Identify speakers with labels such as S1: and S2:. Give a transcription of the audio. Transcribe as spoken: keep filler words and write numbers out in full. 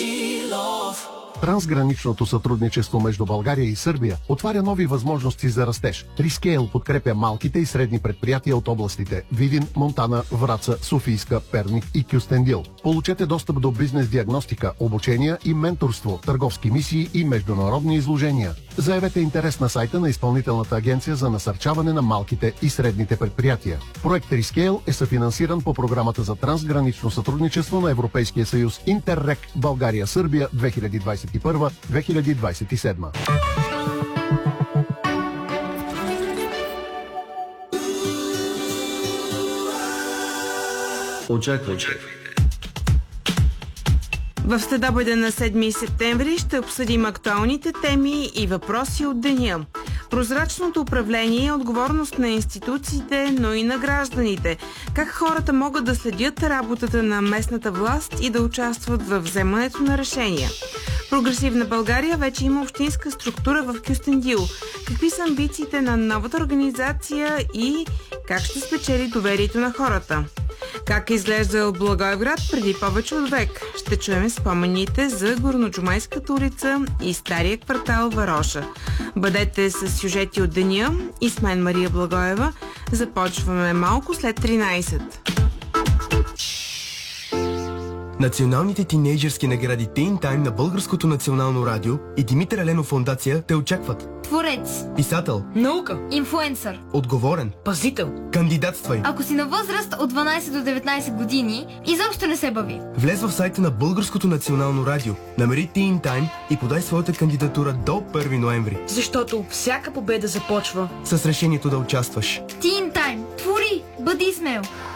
S1: Мочилов.
S2: Трансграничното сътрудничество между България и Сърбия отваря нови възможности за растеж. Рискейл подкрепя малките и средни предприятия от областите Видин, Монтана, Враца, Софийска, Перник и Кюстендил. Получете достъп до бизнес диагностика, обучения и менторство, търговски мисии и международни изложения. Заявете интерес на сайта на Изпълнителната агенция за насърчаване на малките и средните предприятия. Проект Рискейл е съфинансиран по програмата за трансгранично сътрудничество на Европейския съюз Интеррек България-Сърбия две хиляди двадесет и първа до две хиляди двадесет и седма.
S3: Очаквайте.
S4: В следобеда на седми септември ще обсъдим актуалните теми и въпроси от деня. Прозрачното управление е отговорност на институциите, но и на гражданите. Как хората могат да следят работата на местната власт и да участват в вземането на решения. Прогресивна България вече има общинска структура в Кюстендил. Какви са амбициите на новата организация и как ще спечели доверието на хората? Как е изглеждал Благоевград преди повече от век? Ще чуем спомените за Горноджумайската улица и стария квартал Вароша. Бъдете с сюжети от деня и с мен Мария Благоева. Започваме малко след тринадесет.
S5: Националните тинейджърски награди Teen Time на Българското национално радио и Димитър Еленов фондация те очакват.
S6: Творец,
S5: писател,
S6: наука, инфлуенсър,
S5: отговорен,
S6: пазител.
S5: Кандидатствай.
S6: Ако си на възраст от дванадесет до деветнадесет години, изобщо не се бави.
S5: Влез в сайта на Българското национално радио, намери Teen Time и подай своята кандидатура до първи ноември.
S7: Защото всяка победа започва
S5: с решението да участваш.
S6: Teen Time. Твори, бъди смел.